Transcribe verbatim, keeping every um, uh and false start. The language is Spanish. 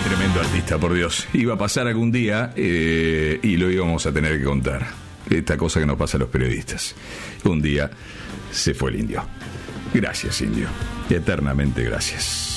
tremendo artista, por Dios. Iba a pasar algún día eh, y lo íbamos a tener que contar. Esta cosa que nos pasa a los periodistas. Un día se fue el indio. Gracias, indio. Eternamente gracias.